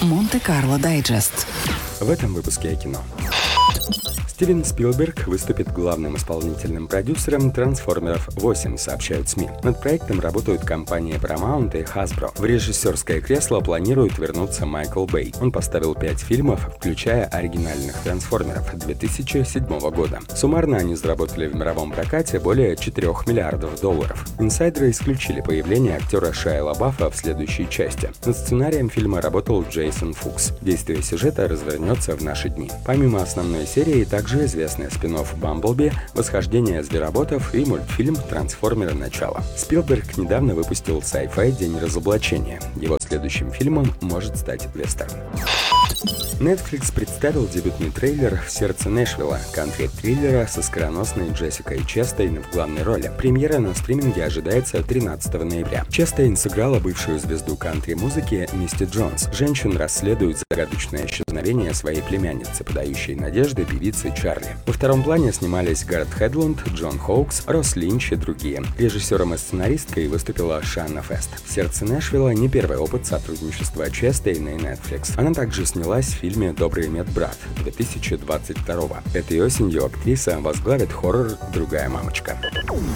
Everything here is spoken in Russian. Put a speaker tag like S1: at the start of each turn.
S1: Монте-Карло Дайджест.
S2: В этом выпуске о кино. Стивен Спилберг выступит главным исполнительным продюсером «Трансформеров 8», сообщают СМИ. Над проектом работают компании Paramount и Hasbro. В режиссерское кресло планирует вернуться Майкл Бэй. Он поставил 5 фильмов, включая оригинальных «Трансформеров» 2007 года. Суммарно они заработали в мировом прокате более $4 миллиардов. Инсайдеры исключили появление актера Шайа Лабафа в следующей части. Над сценарием фильма работал Джейсон Фукс. Действие сюжета развернется в наши дни. Помимо основной серии, также известный спин-офф «Бамблби», «Восхождение звероботов» и мультфильм «Трансформеры. Начало». Спилберг недавно выпустил sci-fi «День разоблачения». Его следующим фильмом может стать вестерн. Netflix представил дебютный трейлер «В сердце Нэшвилла», кантри-триллера со скороносной Джессикой Честейн в главной роли. Премьера на стриминге ожидается 13 ноября. Честейн сыграла бывшую звезду кантри-музыки Мисти Джонс. Женщин расследует загадочное исчезновение своей племянницы, подающей надежды певицы Чарли. Во втором плане снимались Гаррет Хедланд, Джон Хоукс, Росс Линч и другие. Режиссером и сценаристкой выступила Шанна Фест. «В сердце Нэшвилла» не первый опыт сотрудничества Честейн и Netflix. Она также снялась в фильме «Добрый медбрат» 2022. Этой осенью актриса возглавит хоррор «Другая мамочка».